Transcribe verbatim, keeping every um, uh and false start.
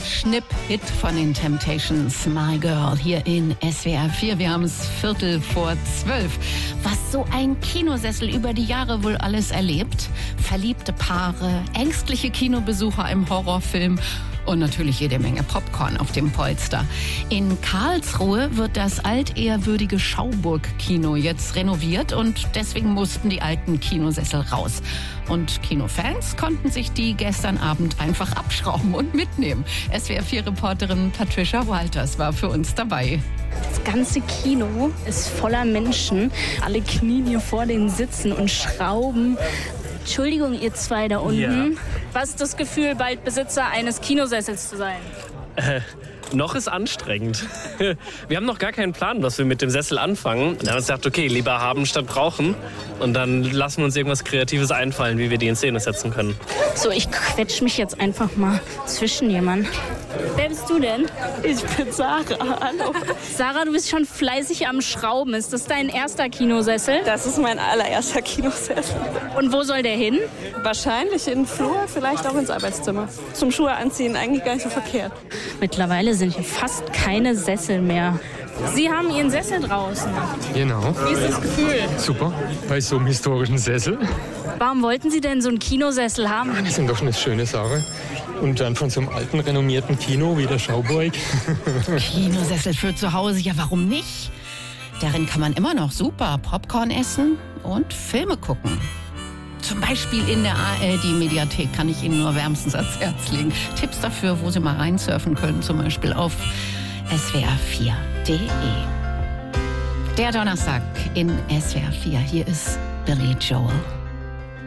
Schnipp-Hit von den Temptations, My Girl, hier in S W R vier. Wir haben es Viertel vor zwölf. Was so ein Kinosessel über die Jahre wohl alles erlebt. Verliebte Paare, ängstliche Kinobesucher im Horrorfilm und natürlich jede Menge Popcorn auf dem Polster. In Karlsruhe wird das altehrwürdige Schauburg-Kino jetzt renoviert und deswegen mussten die alten Kinosessel raus. Und Kinofans konnten sich die gestern Abend einfach abschrauben und mitnehmen. S W R vier Reporterin Patricia Walters war für uns dabei. Das ganze Kino ist voller Menschen. Alle knien hier vor den Sitzen und schrauben. Entschuldigung, ihr zwei da unten. Ja. Was ist das Gefühl, bald Besitzer eines Kinosessels zu sein? Äh, noch ist anstrengend. Wir haben noch gar keinen Plan, was wir mit dem Sessel anfangen. Wir haben uns gedacht, okay, lieber haben statt brauchen. Und dann lassen wir uns irgendwas Kreatives einfallen, wie wir die in Szene setzen können. So, ich quetsch mich jetzt einfach mal zwischen jemanden. Wer bist du denn? Ich bin Sarah, hallo. Sarah, du bist schon fleißig am Schrauben. Ist das dein erster Kinosessel? Das ist mein allererster Kinosessel. Und wo soll der hin? Wahrscheinlich in den Flur, vielleicht auch ins Arbeitszimmer. Zum Schuhe anziehen, eigentlich gar nicht so verkehrt. Mittlerweile sind hier fast keine Sessel mehr. Sie haben Ihren Sessel draußen. Genau. Wie ist das Gefühl? Super, bei so einem historischen Sessel. Warum wollten Sie denn so einen Kinosessel haben? Das ist doch eine schöne Sache. Und dann von so einem alten, renommierten Kino wie der Schauburg. Kinosessel für zu Hause, ja warum nicht? Darin kann man immer noch super Popcorn essen und Filme gucken. Zum Beispiel in der A R D-Mediathek kann ich Ihnen nur wärmstens ans Herz legen. Tipps dafür, wo Sie mal reinsurfen können, zum Beispiel auf S W R vier Punkt de. Der Donnerstag in S W R vier. Hier ist Billy Joel.